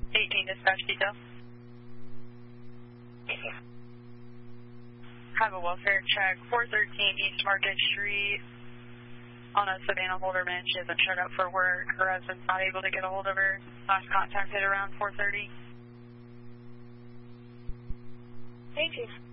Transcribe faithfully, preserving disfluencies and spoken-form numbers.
eighteen dispatch detail. Have a welfare check, four thirteen East Market Street. On a Savannah Holderman, she hasn't showed up for work. Her husband's not able to get a hold of her. Last contacted around four thirty. Thank you.